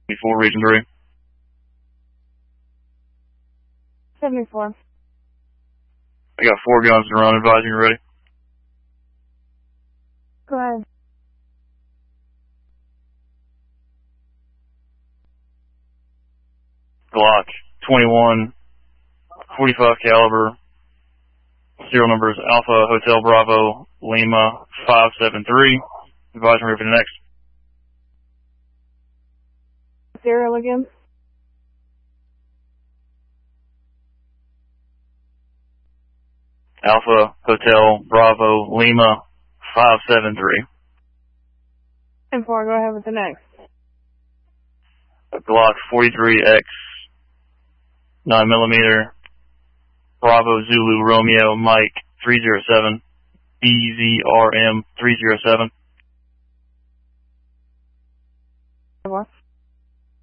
before Region 3. 74. I got 4 guns to run, advising you ready. Go ahead. Glock 21, 45 caliber. Serial number is Alpha Hotel Bravo Lima 573. Advising ready for the next. Serial again? Alpha Hotel Bravo Lima 573. And 4, go ahead with the next. A Glock 43X 9mm Bravo Zulu Romeo Mike 307 BZRM 307.